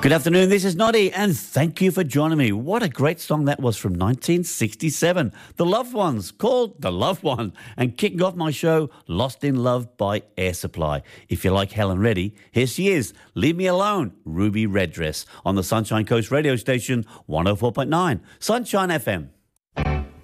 Good afternoon, this is Noddy, and thank you for joining me. What a great song that was from 1967. The Loved Ones, called The Loved One, and kicking off my show, Lost in Love by Air Supply. If you like Helen Reddy, here she is, Leave Me Alone, Ruby Redress, on the Sunshine Coast radio station, 104.9, Sunshine FM.